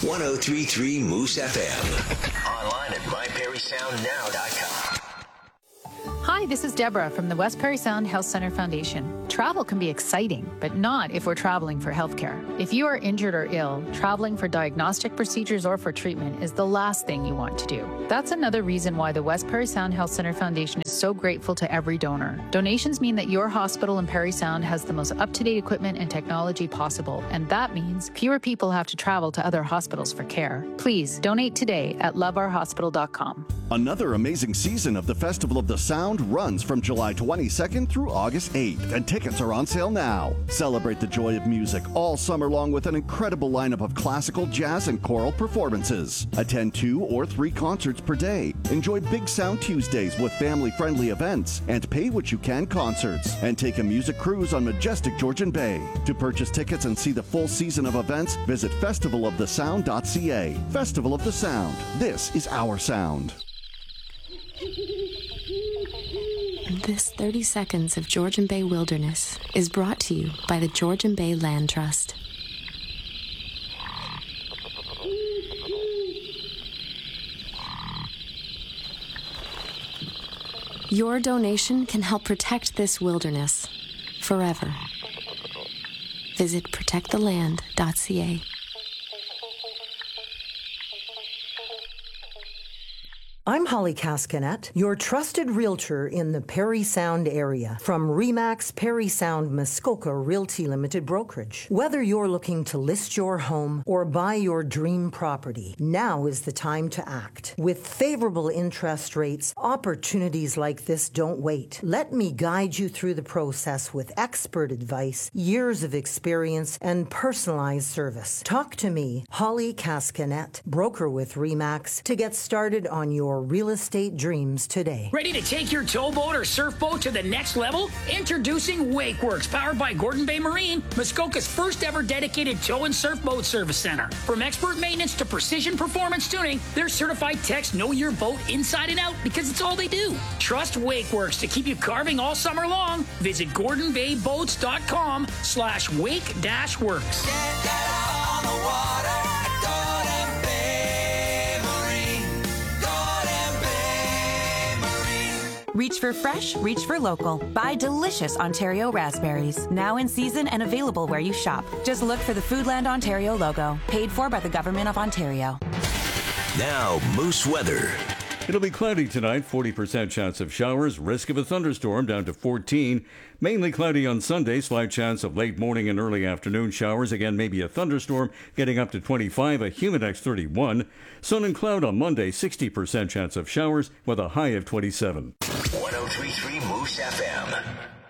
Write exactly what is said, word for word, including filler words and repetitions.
one oh three point three Moose F M. Online at my perry sound now dot com. Hi, this is Deborah from the West Perry Sound Health Center Foundation. Travel can be exciting, but not if we're traveling for healthcare. If you are injured or ill, traveling for diagnostic procedures or for treatment is the last thing you want to do. That's another reason why the West Perry Sound Health Center Foundation is so grateful to every donor. Donations mean that your hospital in Perry Sound has the most up-to-date equipment and technology possible, and that means fewer people have to travel to other hospitals for care. Please donate today at love our hospital dot com. Another amazing season of the Festival of the Sound runs from July twenty-second through August eighth, and tickets are on sale now. Celebrate the joy of music all summer long with an incredible lineup of classical, jazz, and choral performances. Attend two or three concerts per day. Enjoy Big Sound Tuesdays with family-friendly events and pay-what-you-can concerts. And take a music cruise on majestic Georgian Bay. To purchase tickets and see the full season of events, visit festival of the sound dot c a. Festival of the Sound. This is our sound. This thirty seconds of Georgian Bay Wilderness is brought to you by the Georgian Bay Land Trust. Your donation can help protect this wilderness forever. Visit protect the land dot c a. I'm Holly Cascanet, your trusted realtor in the Perry Sound area from Remax Perry Sound Muskoka Realty Limited Brokerage. Whether you're looking to list your home or buy your dream property, now is the time to act. With favorable interest rates, opportunities like this don't wait. Let me guide you through the process with expert advice, years of experience, and personalized service. Talk to me, Holly Cascanet, broker with Remax, to get started on your real estate dreams today. Ready to take your towboat or surf boat to the next level? Introducing WakeWorks, powered by Gordon Bay Marine, Muskoka's first ever dedicated tow and surf boat service center. From expert maintenance to precision performance tuning, their certified techs know your boat inside and out because it's all they do. Trust WakeWorks to keep you carving all summer long. Visit gordon bay boats dot com slash wake dash works. Get out on the water. Reach for fresh, reach for local. Buy delicious Ontario raspberries. Now in season and available where you shop. Just look for the Foodland Ontario logo. Paid for by the Government of Ontario. Now, Moose weather. It'll be cloudy tonight, forty percent chance of showers, risk of a thunderstorm down to fourteen. Mainly cloudy on Sunday, slight chance of late morning and early afternoon showers. Again, maybe a thunderstorm, getting up to twenty-five, a Humidex thirty-one. Sun and cloud on Monday, sixty percent chance of showers with a high of twenty-seven. one oh three point three Moose F M.